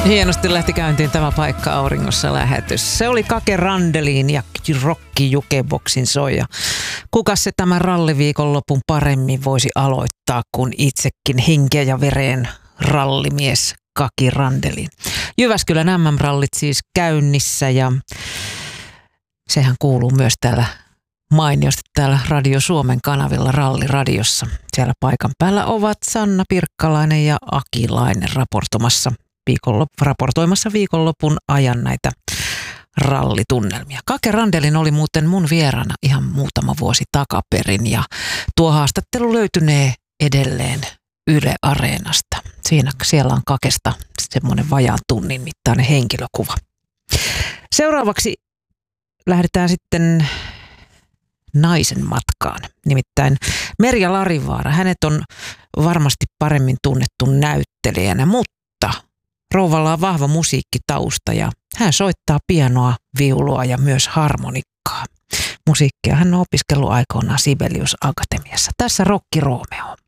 Hienosti lähti käyntiin tämä Paikka auringossa lähetys. Se oli Kake Randelin ja Rokki Jukeboksin soija. Kukas se tämän ralliviikonlopun paremmin voisi aloittaa kuin itsekin henkeä ja vereen rallimies Kaki Randelin. Jyväskylän MM-rallit siis käynnissä ja sehän kuuluu myös täällä mainiosti täällä Radio Suomen kanavilla Ralliradiossa. Siellä paikan päällä ovat Sanna Pirkkalainen ja Akilainen raportoimassa viikonlopun ajan näitä rallitunnelmia. Kake Randelin oli muuten mun vieraana ihan muutama vuosi takaperin ja tuo haastattelu löytynee edelleen Yle Areenasta. Siellä on Kakesta semmoinen vajaan tunnin mittainen henkilökuva. Seuraavaksi lähdetään sitten naisen matkaan. Nimittäin Merja Larivaara. Hänet on varmasti paremmin tunnettu näyttelijänä, mutta rouvalla on vahva musiikkitausta ja hän soittaa pianoa, viulua ja myös harmonikkaa. Musiikkia hän on opiskellut aikoinaan Sibelius Akatemiassa. Tässä Rokki Romeo.